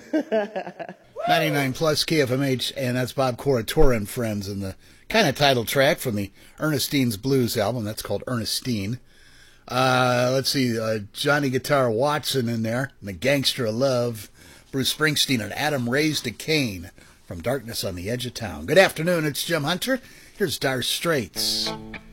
99 plus KFMH, and that's Bob Corritore and Friends, and the kind of title track from the Ernestine's Blues album. That's called Ernestine. Let's see, Johnny Guitar Watson in there, and the Gangster of Love, Bruce Springsteen, and Adam Raised a Cane from Darkness on the Edge of Town. Good afternoon, it's Jim Hunter. Here's Dire Straits.